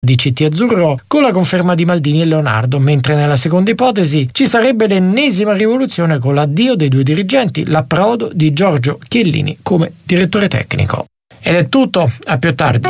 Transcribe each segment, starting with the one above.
DCT azzurro con la conferma di Maldini e Leonardo, mentre nella seconda ipotesi ci sarebbe l'ennesima rivoluzione con l'addio dei due dirigenti, l'approdo di Giorgio Chiellini come direttore tecnico. Ed è tutto, a più tardi.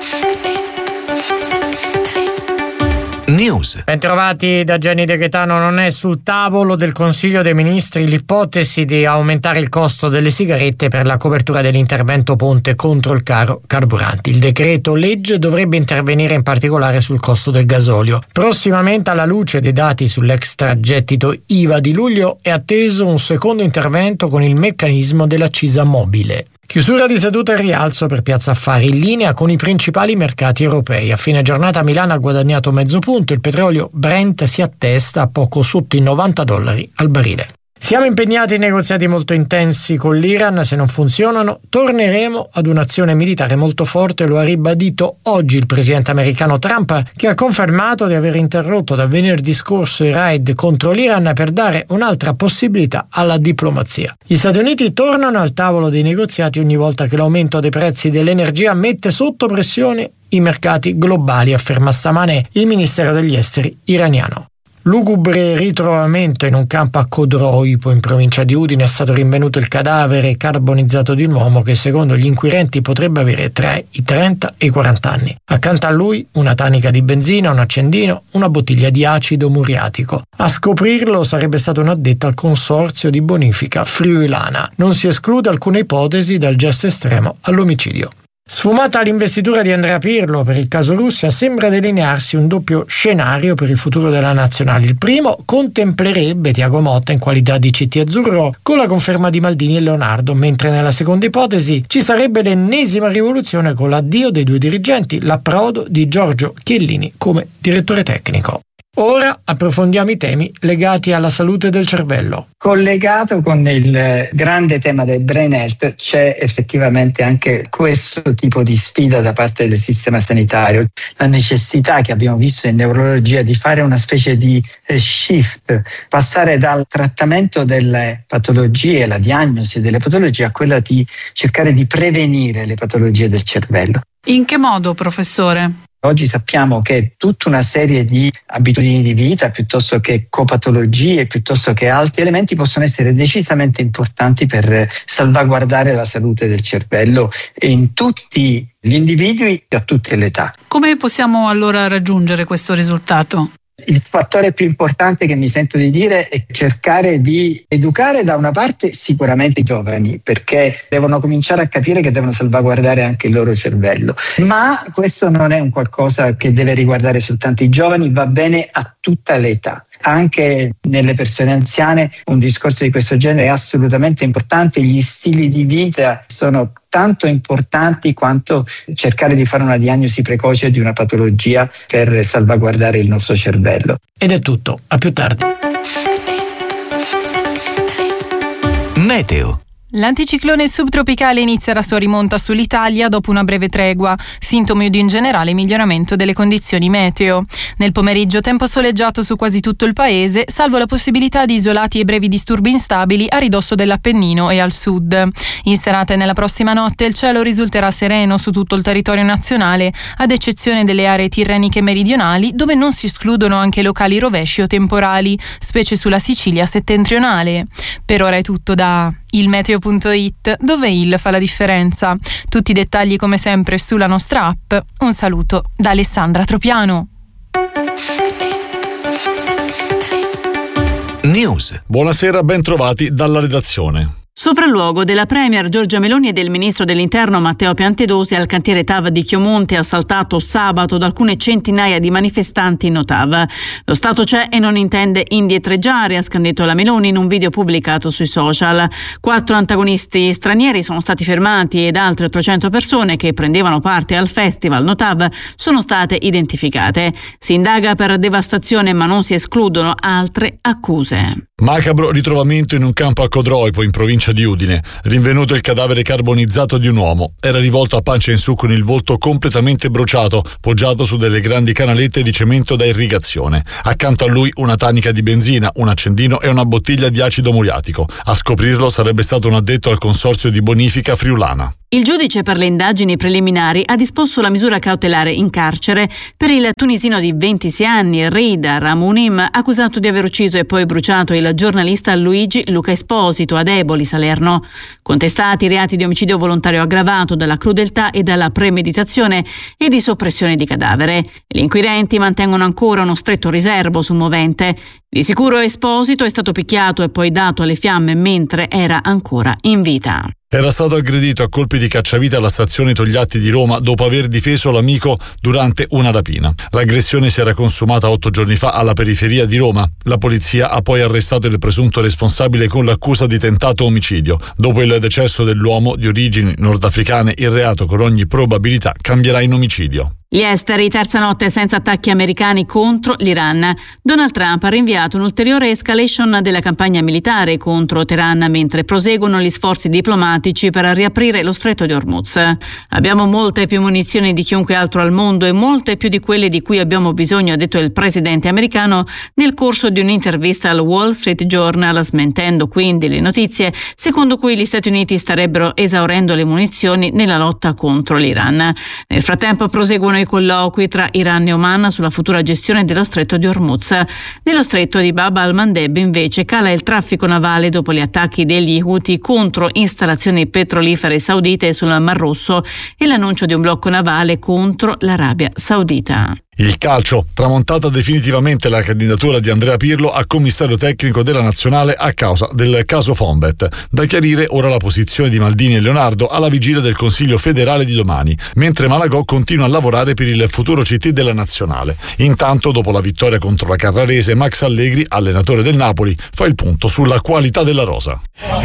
News. Bentrovati da Gianni De Gaetano. Non è sul tavolo del Consiglio dei Ministri l'ipotesi di aumentare il costo delle sigarette per la copertura dell'intervento ponte contro il caro carburanti. Il decreto legge dovrebbe intervenire in particolare sul costo del gasolio. Prossimamente, alla luce dei dati sull'extragettito IVA di luglio, è atteso un secondo intervento con il meccanismo dell'accisa mobile. Chiusura di seduta e rialzo per Piazza Affari, in linea con i principali mercati europei. A fine giornata Milano ha guadagnato mezzo punto, il petrolio Brent si attesta a poco sotto i $90 al barile. Siamo impegnati in negoziati molto intensi con l'Iran, se non funzionano torneremo ad un'azione militare molto forte, lo ha ribadito oggi il presidente americano Trump, che ha confermato di aver interrotto da venerdì scorso i raid contro l'Iran per dare un'altra possibilità alla diplomazia. Gli Stati Uniti tornano al tavolo dei negoziati ogni volta che l'aumento dei prezzi dell'energia mette sotto pressione i mercati globali, afferma stamane il Ministero degli Esteri iraniano. Lugubre ritrovamento in un campo a Codroipo, in provincia di Udine, è stato rinvenuto il cadavere carbonizzato di un uomo che secondo gli inquirenti potrebbe avere tra i 30 e i 40 anni. Accanto a lui una tanica di benzina, un accendino, una bottiglia di acido muriatico. A scoprirlo sarebbe stato un addetto al consorzio di bonifica friulana. Non si esclude alcuna ipotesi dal gesto estremo all'omicidio. Sfumata l'investitura di Andrea Pirlo per il caso Russia, sembra delinearsi un doppio scenario per il futuro della nazionale. Il primo contemplerebbe Thiago Motta in qualità di CT azzurro con la conferma di Maldini e Leonardo, mentre nella seconda ipotesi ci sarebbe l'ennesima rivoluzione con l'addio dei due dirigenti, l'approdo di Giorgio Chiellini come direttore tecnico. Ora approfondiamo i temi legati alla salute del cervello. Collegato con il grande tema del brain health c'è effettivamente anche questo tipo di sfida da parte del sistema sanitario, la necessità che abbiamo visto in neurologia di fare una specie di shift, passare dal trattamento delle patologie, la diagnosi delle patologie, a quella di cercare di prevenire le patologie del cervello. In che modo, professore? Oggi sappiamo che tutta una serie di abitudini di vita, piuttosto che copatologie, piuttosto che altri elementi, possono essere decisamente importanti per salvaguardare la salute del cervello in tutti gli individui e a tutte le età. Come possiamo allora raggiungere questo risultato? Il fattore più importante che mi sento di dire è cercare di educare da una parte sicuramente i giovani, perché devono cominciare a capire che devono salvaguardare anche il loro cervello, ma questo non è un qualcosa che deve riguardare soltanto i giovani, va bene a tutta l'età. Anche nelle persone anziane un discorso di questo genere è assolutamente importante, gli stili di vita sono tanto importanti quanto cercare di fare una diagnosi precoce di una patologia per salvaguardare il nostro cervello. Ed è tutto, a più tardi. Meteo. L'anticiclone subtropicale inizia la sua rimonta sull'Italia dopo una breve tregua, sintomi di un generale miglioramento delle condizioni meteo. Nel pomeriggio tempo soleggiato su quasi tutto il paese, salvo la possibilità di isolati e brevi disturbi instabili a ridosso dell'Appennino e al sud. In serata e nella prossima notte il cielo risulterà sereno su tutto il territorio nazionale, ad eccezione delle aree tirreniche meridionali, dove non si escludono anche locali rovesci o temporali, specie sulla Sicilia settentrionale. Per ora è tutto da ilmeteo.it, dove il fa la differenza. Tutti i dettagli come sempre sulla nostra app. Un saluto da Alessandra Tropiano. News. Buonasera, ben trovati dalla redazione. Sopralluogo della Premier Giorgia Meloni e del Ministro dell'Interno Matteo Piantedosi al cantiere TAV di Chiomonte, assaltato sabato da alcune centinaia di manifestanti no TAV. Lo Stato c'è e non intende indietreggiare, ha scandito la Meloni in un video pubblicato sui social. 4 antagonisti stranieri sono stati fermati ed altre 800 persone che prendevano parte al festival no TAV sono state identificate. Si indaga per devastazione ma non si escludono altre accuse. Macabro ritrovamento in un campo a Codroipo, in provincia di Udine. Rinvenuto il cadavere carbonizzato di un uomo. Era rivolto a pancia in su con il volto completamente bruciato, poggiato su delle grandi canalette di cemento da irrigazione. Accanto a lui una tanica di benzina, un accendino e una bottiglia di acido muriatico. A scoprirlo sarebbe stato un addetto al consorzio di bonifica friulana. Il giudice per le indagini preliminari ha disposto la misura cautelare in carcere per il tunisino di 26 anni, Rida Ramounim, accusato di aver ucciso e poi bruciato il giornalista Luigi Luca Esposito ad Eboli, Salerno. Contestati reati di omicidio volontario aggravato, dalla crudeltà e dalla premeditazione e di soppressione di cadavere. Gli inquirenti mantengono ancora uno stretto riserbo sul movente. Di sicuro Esposito è stato picchiato e poi dato alle fiamme mentre era ancora in vita. Era stato aggredito a colpi di cacciavite alla stazione Togliatti di Roma dopo aver difeso l'amico durante una rapina. L'aggressione si era consumata 8 giorni fa alla periferia di Roma. La polizia ha poi arrestato il presunto responsabile con l'accusa di tentato omicidio. Dopo il decesso dell'uomo di origini nordafricane, il reato con ogni probabilità cambierà in omicidio. Gli esteri, terza notte senza attacchi americani contro l'Iran. Donald Trump ha rinviato un'ulteriore escalation della campagna militare contro Teheran mentre proseguono gli sforzi diplomatici per riaprire lo stretto di Hormuz. Abbiamo molte più munizioni di chiunque altro al mondo e molte più di quelle di cui abbiamo bisogno, ha detto il presidente americano nel corso di un'intervista al Wall Street Journal, smentendo quindi le notizie secondo cui gli Stati Uniti starebbero esaurendo le munizioni nella lotta contro l'Iran. Nel frattempo proseguono i colloqui tra Iran e Oman sulla futura gestione dello stretto di Hormuz. Nello stretto di Bab al-Mandeb invece cala il traffico navale dopo gli attacchi degli Houthi contro installazioni petrolifere saudite sul Mar Rosso e l'annuncio di un blocco navale contro l'Arabia Saudita. Il calcio, tramontata definitivamente la candidatura di Andrea Pirlo a commissario tecnico della nazionale a causa del caso Fonbet. Da chiarire ora la posizione di Maldini e Leonardo alla vigilia del Consiglio federale di domani, mentre Malagò continua a lavorare per il futuro CT della nazionale. Intanto, dopo la vittoria contro la Carrarese, Max Allegri, allenatore del Napoli, fa il punto sulla qualità della rosa.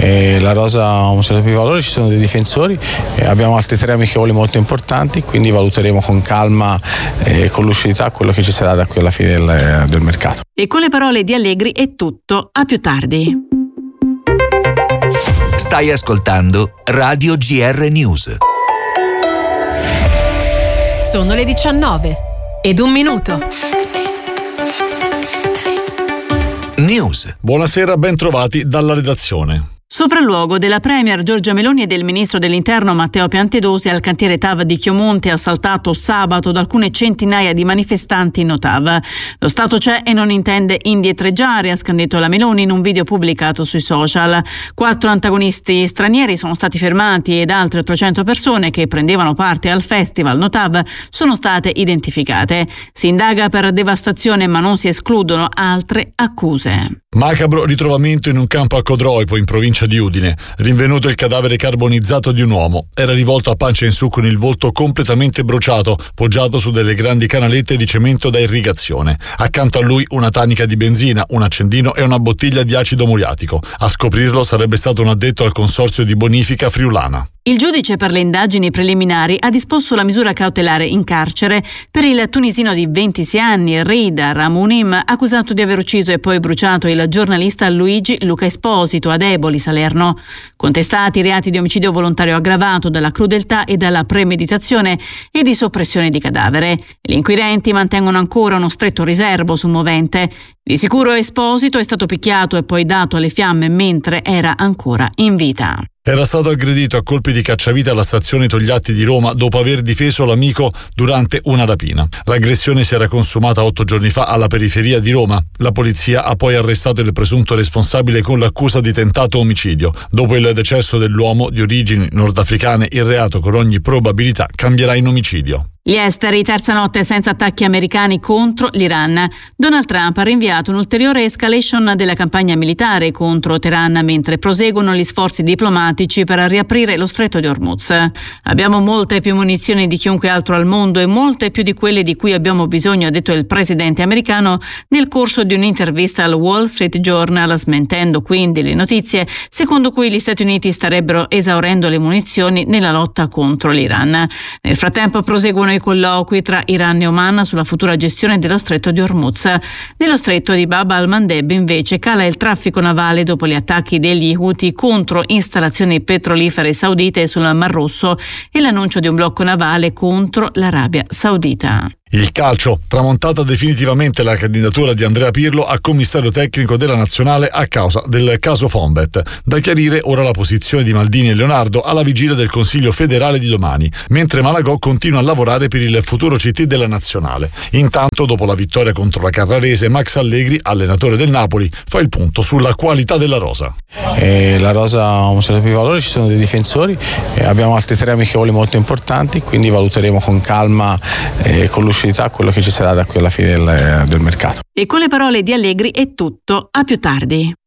La rosa ha un certo più valore, ci sono dei difensori, abbiamo altri 3 amichevoli molto importanti, quindi valuteremo con calma e con lucidità quello che ci sarà da qui alla fine del mercato. E con le parole di Allegri è tutto, a più tardi. Stai ascoltando Radio GR News. Sono le 19:01. News. Buonasera, ben trovati dalla redazione. Sopralluogo della Premier Giorgia Meloni e del Ministro dell'Interno Matteo Piantedosi al cantiere TAV di Chiomonte, assaltato sabato da alcune centinaia di manifestanti no TAV. Lo Stato c'è e non intende indietreggiare, ha scandito la Meloni in un video pubblicato sui social. 4 antagonisti stranieri sono stati fermati ed altre 800 persone che prendevano parte al festival no TAV sono state identificate. Si indaga per devastazione ma non si escludono altre accuse. Macabro ritrovamento in un campo a Codroipo, in provincia di Udine. Rinvenuto il cadavere carbonizzato di un uomo. Era rivolto a pancia in su con il volto completamente bruciato, poggiato su delle grandi canalette di cemento da irrigazione. Accanto a lui una tanica di benzina, un accendino e una bottiglia di acido muriatico. A scoprirlo sarebbe stato un addetto al consorzio di bonifica friulana. Il giudice per le indagini preliminari ha disposto la misura cautelare in carcere per il tunisino di 26 anni, Rida Ramounim, accusato di aver ucciso e poi bruciato il giornalista Luigi Luca Esposito ad Eboli, Salerno. Contestati reati di omicidio volontario aggravato, dalla crudeltà e dalla premeditazione e di soppressione di cadavere. Gli inquirenti mantengono ancora uno stretto riserbo sul movente. Di sicuro Esposito è stato picchiato e poi dato alle fiamme mentre era ancora in vita. Era stato aggredito a colpi di cacciavite alla stazione Togliatti di Roma dopo aver difeso l'amico durante una rapina. L'aggressione si era consumata 8 giorni fa alla periferia di Roma. La polizia ha poi arrestato il presunto responsabile con l'accusa di tentato omicidio. Dopo il decesso dell'uomo di origini nordafricane, il reato con ogni probabilità cambierà in omicidio. Gli esteri, terza notte senza attacchi americani contro l'Iran. Donald Trump ha rinviato un'ulteriore escalation della campagna militare contro Teheran mentre proseguono gli sforzi diplomatici per riaprire lo stretto di Hormuz. Abbiamo molte più munizioni di chiunque altro al mondo e molte più di quelle di cui abbiamo bisogno, ha detto il presidente americano nel corso di un'intervista al Wall Street Journal, smentendo quindi le notizie secondo cui gli Stati Uniti starebbero esaurendo le munizioni nella lotta contro l'Iran. Nel frattempo proseguono proseguono i colloqui tra Iran e Oman sulla futura gestione dello stretto di Hormuz. Nello stretto di Bab al-Mandeb invece cala il traffico navale dopo gli attacchi degli Houthi contro installazioni petrolifere saudite sul Mar Rosso e l'annuncio di un blocco navale contro l'Arabia Saudita. Il calcio, tramontata definitivamente la candidatura di Andrea Pirlo a commissario tecnico della nazionale a causa del caso Fonbet. Da chiarire ora la posizione di Maldini e Leonardo alla vigilia del Consiglio federale di domani, mentre Malagò continua a lavorare per il futuro CT della nazionale. Intanto, dopo la vittoria contro la Carrarese, Max Allegri, allenatore del Napoli, fa il punto sulla qualità della rosa. La rosa ha un certo più valore, ci sono dei difensori, abbiamo altre 3 amichevoli molto importanti, quindi valuteremo con calma e con lucidità quello che ci sarà da qui alla fine del mercato. E con le parole di Allegri è tutto, a più tardi.